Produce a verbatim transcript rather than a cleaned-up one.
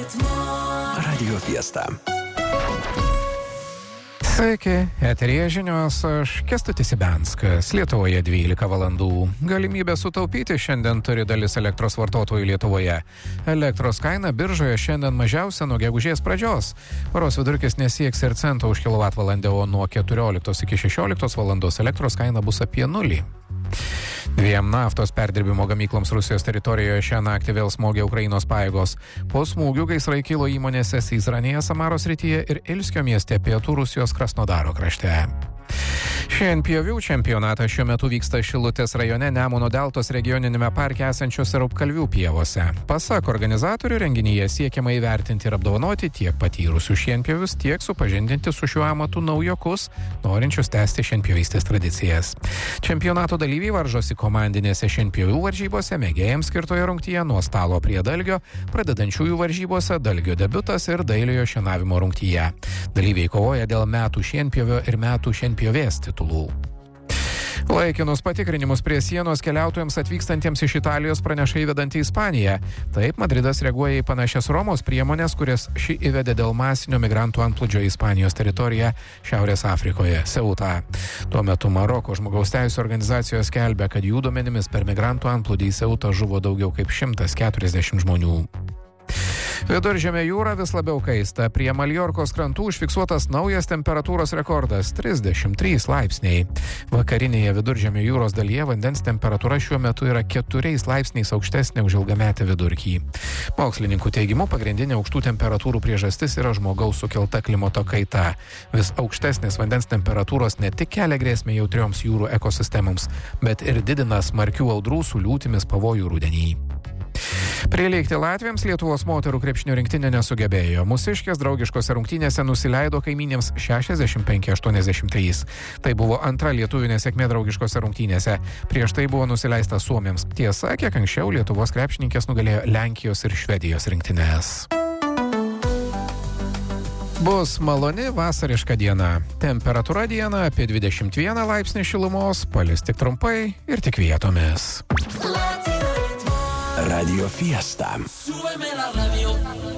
Radio Fiesta. Sveiki, eteryje žinios, aš Kęstutis Ibenskas. Lietuvoje dvylika valandų. Galimybę sutaupyti šiandien turi dalis elektros vartotojų Lietuvoje. Elektros kaina biržoje šiandien mažiausia nuo gegužės pradžios. Paros vidurkis nesieks ir cento už kilovatvalandę, o nuo keturioliktos iki šešioliktos valandos elektros kaina bus apie nulį. Dviem naftos perdirbimo gamykloms Rusijos teritorijoje šią naktį vėl smogė Ukrainos pajėgos. Po smūgių gaisrai kilo įmonėse Syzranėje, Samaros srityje ir Ilskio mieste pietų Rusijos Krasnodaro krašte. Šienpjovių čempionatas šiuo metu vyksta Šilutės rajone Nemuno deltos regioniniame parke esančiose Raupkalvių pievose. Pasak organizatorių, renginyje siekiama įvertinti ir apdovanoti tiek patyrusių šienpjovius, tiek supažindinti su šiuo amatu naujokus, norinčius tęsti šienpjovystės tradicijas. Čempionato dalyviai varžosi komandinėse šienpjovių varžybose, mėgėjams skirtoje rungtyje nuo stalo prie dalgio, pradedančiųjų varžybose dalgio debiutas ir dailiojo šienavimo rungtyje. Dalyviai kovoja dėl metų šienpjovio ir metų šienpjovės titulų. Laikinus patikrinimus prie sienos keliautojams atvykstantiems iš Italijos praneša įvedanti Ispanija. Taip, Madridas reaguoja į panašias Romos priemonės, kurias ši įvedė dėl masinio migrantų antplūdžio į Ispanijos teritoriją Šiaurės Afrikoje, Seutą. Tuo metu Maroko žmogaus teisių organizacijos skelbia, kad jų duomenimis per migrantų antplūdį į Seutą žuvo daugiau kaip šimtas keturiasdešimt žmonių. Viduržemio jūra vis labiau kaista. Prie Maljorkos krantų užfiksuotas naujas temperatūros rekordas – trisdešimt trys laipsniai. Vakarinėje Viduržemio jūros dalyje vandens temperatūra šiuo metu yra keturiais laipsniais aukštesnė už ilgametį vidurkį. Mokslininkų teigimu, pagrindinė aukštų temperatūrų priežastis yra žmogaus sukelta klimato kaita. Vis aukštesnės vandens temperatūros ne tik kelia grėsmę jautrioms jūrų ekosistemoms, bet ir didina smarkių audrų su liūtimis pavojų rudenį. Prileikti Latviams Lietuvos moterų krepšinio rinktinė nesugebėjo. Mūsiškės draugiškose rungtynėse nusileido kaimynėms šešiasdešimt penki aštuoniasdešimt trys. Tai buvo antra lietuvių nesėkmė draugiškose rungtynėse. Prieš tai buvo nusileista suomiams. Tiesa, kiek anksčiau Lietuvos krepšininkės nugalėjo Lenkijos ir Švedijos rinktinės. Bus maloni vasariška diena. Temperatūra dieną apie dvidešimt vieną laipsnį šilumos, palis tik trumpai ir tik vietomis. Radio Fiesta. Súbeme la radio.